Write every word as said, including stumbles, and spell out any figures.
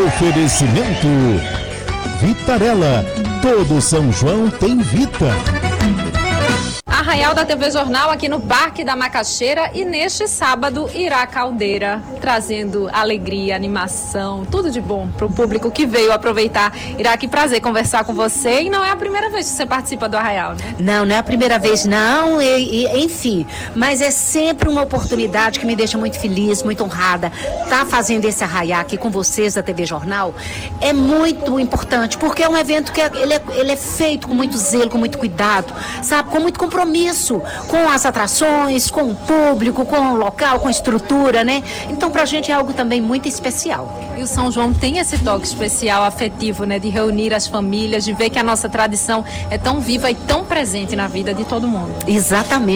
Oferecimento Vitarella, todo São João tem Vita. Arraial da T V Jornal aqui no Parque da Macaxeira e neste sábado Ira Caldeira, trazendo alegria, animação, tudo de bom para o público que veio aproveitar. Ira, que prazer conversar com você e não é a primeira vez que você participa do Arraial, né? Não, não é a primeira vez não, e, e, enfim, mas é sempre uma oportunidade que me deixa muito feliz, muito honrada. Tá fazendo esse Arraial aqui com vocês da T V Jornal é muito importante, porque é um evento que é, ele, é, ele é feito com muito zelo, com muito cuidado, sabe, com muito compromisso com as atrações, com o público, com o local, com a estrutura, né? Então, pra gente é algo também muito especial. E o São João tem esse toque especial, afetivo, né? De reunir as famílias, de ver que a nossa tradição é tão viva e tão presente na vida de todo mundo. Exatamente.